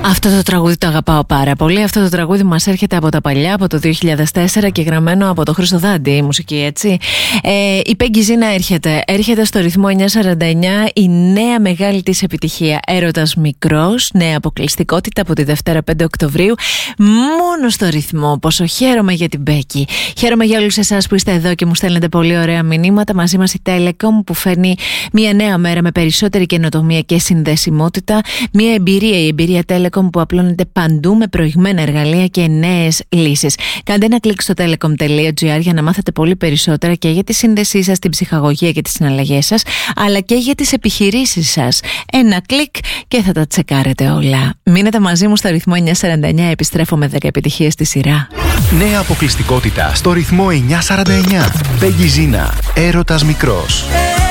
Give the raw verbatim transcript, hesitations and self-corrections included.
Αυτό το τραγούδι το αγαπάω πάρα πολύ. Αυτό το τραγούδι μας έρχεται από τα παλιά, από το δύο χιλιάδες τέσσερα και γραμμένο από το Χρήστο Δάντη, η μουσική, έτσι. Ε, η Πέγγι Ζήνα έρχεται. Έρχεται στο ρυθμό εννιακόσια σαράντα εννιά η νέα μεγάλη της επιτυχία. Έρωτας μικρός, νέα αποκλειστικότητα από τη Δευτέρα πέντε Οκτωβρίου. Μόνο στο ρυθμό. Πόσο χαίρομαι για την Πέγγι. Χαίρομαι για όλους εσάς που είστε εδώ και μου στέλνετε πολύ ωραία μηνύματα. Μαζί μας η Telecom που φέρνει μια νέα μέρα με περισσότερη καινοτομία και συνδεσιμότητα. Μια εμπειρία, η εμπειρία Telecom που απλώνεται παντού με προηγμένα εργαλεία και νέες λύσεις. Κάντε ένα κλικ στο telecom τελεία gr για να μάθετε πολύ περισσότερα και για τη σύνδεσή σας, την ψυχαγωγία και τις συναλλαγές σας, αλλά και για τις επιχειρήσεις σας. Ένα κλικ και θα τα τσεκάρετε όλα. Μείνετε μαζί μου στο ρυθμό εννιακόσια σαράντα εννιά, επιστρέφω με δέκα επιτυχίες στη σειρά. Νέα αποκλειστικότητα στο ρυθμό εννιακόσια σαράντα εννιά. Πέγγι Ζήνα, Έρωτας μικρός.